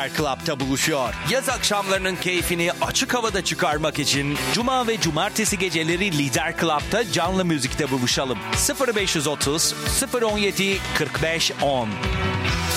Club'ta buluşuyor. Yaz akşamlarının keyfini açık havada çıkarmak için Cuma ve Cumartesi geceleri Lider Club'ta canlı müzikte buluşalım. 0530 017 45 10